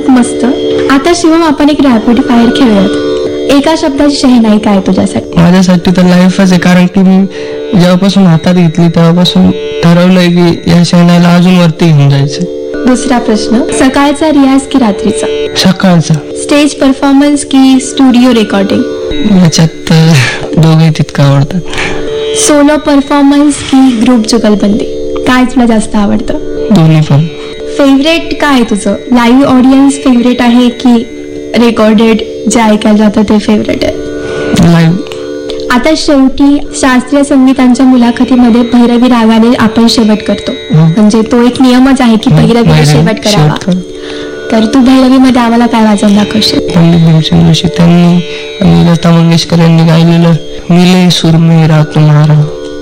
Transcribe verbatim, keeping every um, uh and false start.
खूप मस्त. आता शिवम आपण एक रॅपिड फायर खेळूयात. एका शब्दाची शहनाई काय तुझ्यासाठी? माझ्यासाठी तर लाईफच आहे, कारण की मी जेव्हापासून हातात घेतली तेव्हापासून ठरवलंय की या शहनाईला अजून वरती घेऊन जायचं. दुसरा प्रश्न, सकाळचा रियाज की रात्रीचा? सकाळचा. स्टेज परफॉर्मन्स की स्टुडिओ रेकॉर्डिंग? याच्यात दोघे तितकं आवडतात. सोलो परफॉर्मन्स की ग्रुप जुगलबंदी? काय तुला जास्त आवडतं? दोन्ही पण. फेवरेट काय तुझं? लाईव्ह ऑडियन्स फेवरेट आहे की रेकॉर्डेड जे ऐकायला जातं ते फेवरेट आहे? लाईव्ह. आता शेवटी शास्त्रीय संगीतांच्या मुलाखतीमध्ये भैरवी रागाने आपण शेवट करतो, म्हणजे तो एक नियमच आहे की भैरवीने शेवट करावा. तर तू भैरवीमध्ये आम्हाला काय वाजवून दाखवशील? पंडित भीमसेन जोशी त्यांनी आणि लता मंगेशकर यांनी गायलेलं मिले सूर मेरा तुम्हारा.